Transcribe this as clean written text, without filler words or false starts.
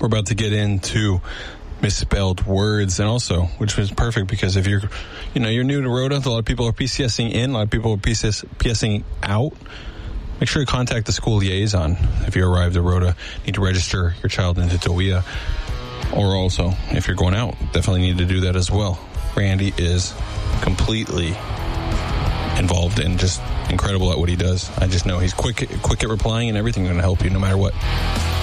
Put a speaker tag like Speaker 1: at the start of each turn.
Speaker 1: we're about to get into misspelled words, and also, which was perfect because if you're new to Rhoda, a lot of people are PCSing in, a lot of people are PCSing out. Make sure to contact the school liaison if you arrived at Rhoda. Need to register your child into TOWIA. Or also, if you're going out, definitely need to do that as well. Randy is completely involved and just incredible at what he does. I just know he's quick at replying, and everything's going to help you no matter what.